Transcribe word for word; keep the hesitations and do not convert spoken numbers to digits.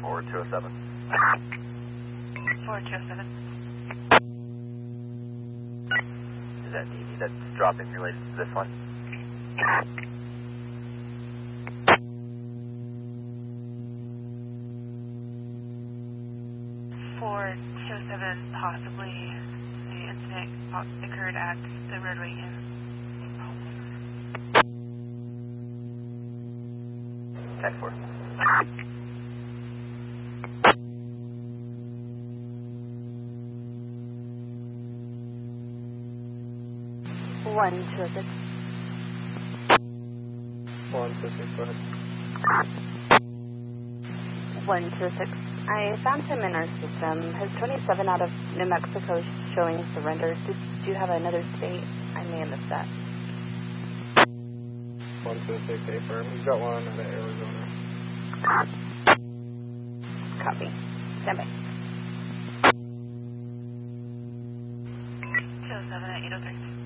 four two oh seven. four two oh seven. Is that D V that's dropping related to this one? four two oh seven, possibly the incident occurred at the roadway in. ten four. one two oh six. one two oh six, go ahead. one two oh six. I found him in our system. His twenty-seven out of New Mexico showing surrender. Did you have another state? I may have missed that. one two oh six, A firm. He's got one out of Arizona. Copy. Stand by. two oh seven at eight oh three.